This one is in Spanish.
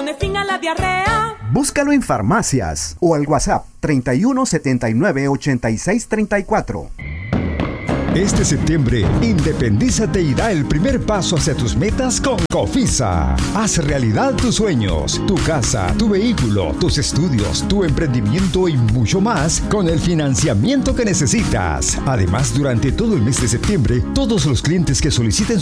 pone fin a la diarrea. Búscalo en farmacias o al WhatsApp 31 79 86 34. Este septiembre, Independízate y da el primer paso hacia tus metas con Cofisa. Haz realidad tus sueños, tu casa, tu vehículo, tus estudios, tu emprendimiento y mucho más con el financiamiento que necesitas. Además, durante todo el mes de septiembre, todos los clientes que soliciten